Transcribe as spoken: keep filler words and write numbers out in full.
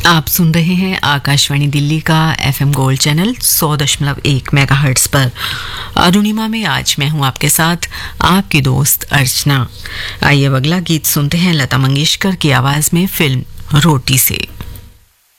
आप सुन रहे हैं आकाशवाणी दिल्ली का एफएम गोल्ड चैनल सौ दशमलव एक मेगाहर्ट्ज पर। अरुणिमा में आज मैं हूं आपके साथ, आपकी दोस्त अर्चना। आइए अब अगला गीत सुनते हैं लता मंगेशकर की आवाज में फिल्म रोटी से।